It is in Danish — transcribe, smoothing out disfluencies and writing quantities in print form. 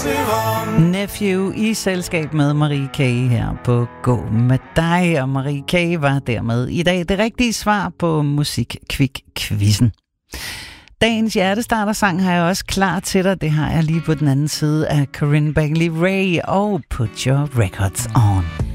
Nephew i selskab med Marie K. her på Gå med dig, og Marie K. var dermed i dag det rigtige svar på Musikquiz-quizzen. Dagens hjertestarter-sang har jeg også klar til dig. Det har jeg lige på den anden side af Corinne Bagley Rae og Put Your Records On.